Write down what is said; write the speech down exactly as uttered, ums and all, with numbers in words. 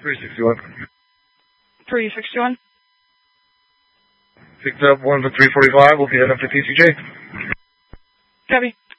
three sixty-one. three sixty-one. Picked up one for three forty-five. We'll be heading up to T C J. Copy.